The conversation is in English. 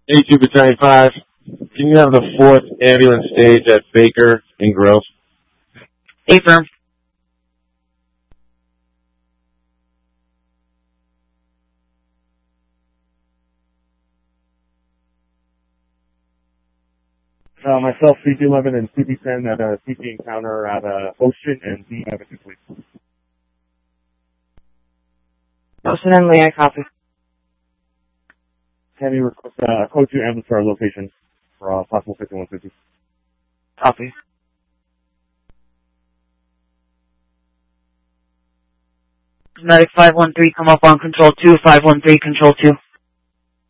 A2 Battalion 5, can you have the 4th ambulance stage at Baker and Grove? Affirm. Myself, CG11 and CP10 at a CP encounter at Ocean and D11, please. Ocean and Lee, I copy. Can you request code 2 ambulance to our location for possible 5150? Copy. Medic 513, come up on control 2, 513, control 2.